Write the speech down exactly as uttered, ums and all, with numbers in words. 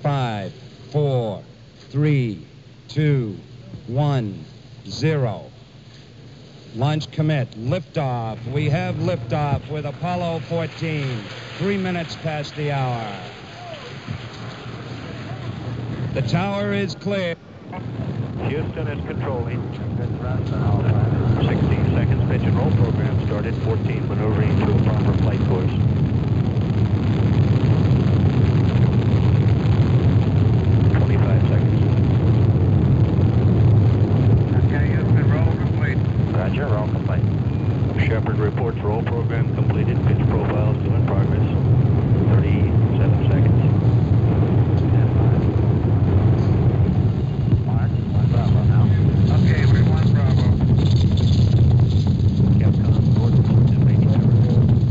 Five, four, three, two, one, zero. Launch commit. Liftoff. We have liftoff with Apollo fourteen. Three minutes past the hour. The tower is clear. Houston is controlling. sixteen seconds pitch and roll program started. fourteen maneuvering to a proper flight course.